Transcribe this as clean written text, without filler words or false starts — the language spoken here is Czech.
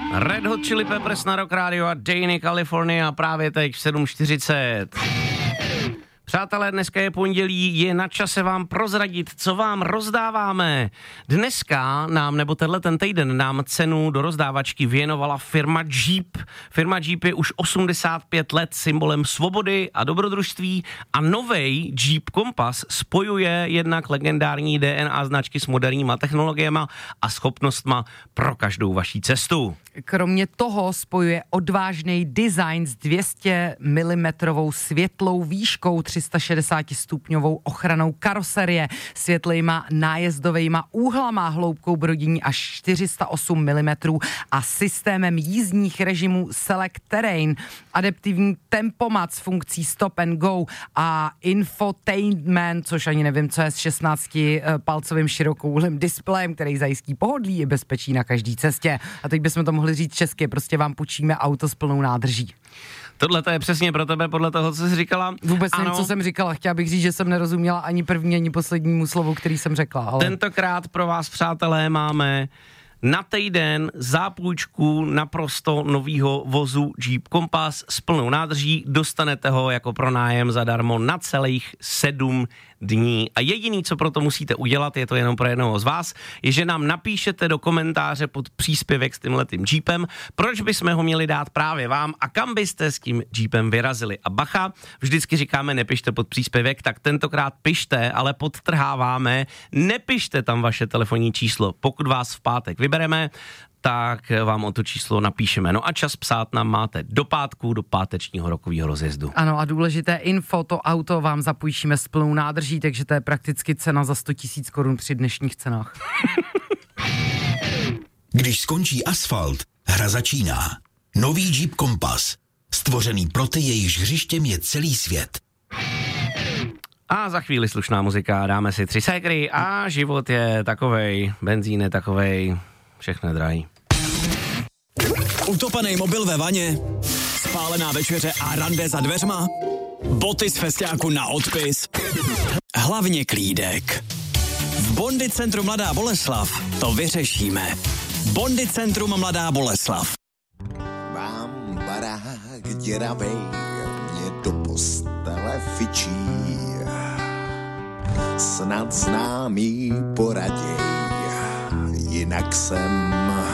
Red Hot Chili Peppers na Rock Radio a Dany California právě teď v 7:40. Přátelé, dneska je pondělí, je na čase vám prozradit, co vám rozdáváme. Dneska nám, nebo ten týden nám cenu do rozdávačky věnovala firma Jeep. Firma Jeep je už 85 let symbolem svobody a dobrodružství a novej Jeep Compass spojuje jednak legendární DNA značky s moderníma technologiemi a schopnostma pro každou vaší cestu. Kromě toho spojuje odvážný design s 200 mm světlou výškou, 360 stupňovou ochranou karoserie, světlejma nájezdovejma úhlama, hloubkou brodění až 408 mm a systémem jízdních režimů Select Terrain, adaptivní tempomat s funkcí Stop and Go a infotainment, což ani nevím, co je, s 16-palcovým širokouhlým displejem, který zajistí pohodlí i bezpečí na každý cestě. A teď bychom to mohli říct česky, prostě vám půjčíme auto s plnou nádrží. Tohle to je přesně pro tebe, podle toho, co jsi říkala. Vůbec nevím, co jsem říkala. Chtěla bych říct, že jsem nerozuměla ani první, ani poslednímu slovu, který jsem řekla. Ale... Tentokrát pro vás, přátelé, máme na týden zápůjčku naprosto novýho vozu Jeep Compass s plnou nádrží. Dostanete ho jako pronájem zadarmo na celých 7 dní. A jediný, co pro to musíte udělat, je to jenom pro jednoho z vás, je, že nám napíšete do komentáře pod příspěvek s tímhletým Jeepem, proč bychom ho měli dát právě vám a kam byste s tím Jeepem vyrazili. A bacha, vždycky říkáme, nepište pod příspěvek, tak tentokrát pište, ale podtrháváme, nepište tam vaše telefonní číslo. Pokud vás v pátek vybereme, tak vám o to číslo napíšeme. No a čas psát nám máte do pátku, do pátečního rokového rozjezdu. Ano a důležité info, to auto vám zapůjčíme s plnou nádrží, takže to je prakticky cena za 100 000 korun při dnešních cenách. Když skončí asfalt, hra začíná. Nový Jeep Compass. Stvořený pro ty, jejichž hřištěm je celý svět. A za chvíli slušná muzika, dáme si 3 ségry a život je takovej, benzín je takovej, všechno je drahý. Utopaný mobil ve vaně, spálená večeře a rande za dveřma, boty z festiáku na odpis, hlavně klídek. V Bondy centru Mladá Boleslav to vyřešíme. Bondy centrum Mladá Boleslav. Mám barák děravej, mě do postele fičí. Snad známý poraděj, jinak jsem